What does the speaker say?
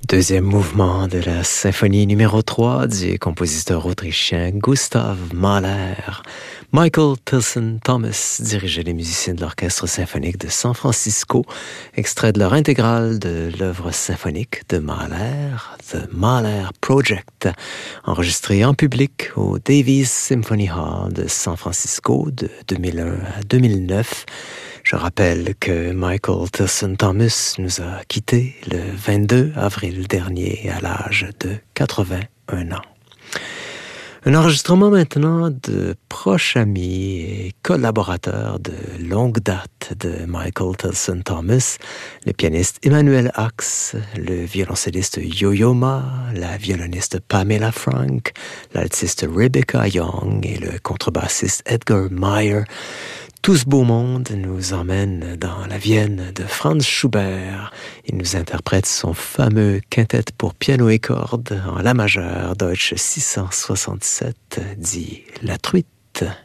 Deuxième mouvement de la symphonie numéro 3 du compositeur autrichien Gustav Mahler. Michael Tilson Thomas dirigeait les musiciens de l'Orchestre symphonique de San Francisco, extrait de leur intégrale de l'œuvre symphonique de Mahler, The Mahler Project, enregistré en public au Davies Symphony Hall de San Francisco de 2001 à 2009. Je rappelle que Michael Tilson Thomas nous a quittés le 22 avril dernier à l'âge de 81 ans. Un enregistrement maintenant de proches amis et collaborateurs de longue date de Michael Tilson Thomas, le pianiste Emmanuel Ax, le violoncelliste Yo-Yo Ma, la violoniste Pamela Frank, l'altiste Rebecca Young et le contrebassiste Edgar Meyer. Tout ce beau monde nous emmène dans la Vienne de Franz Schubert. Il nous interprète son fameux quintet pour piano et cordes en la majeure, Deutsche 667, dit La Truite.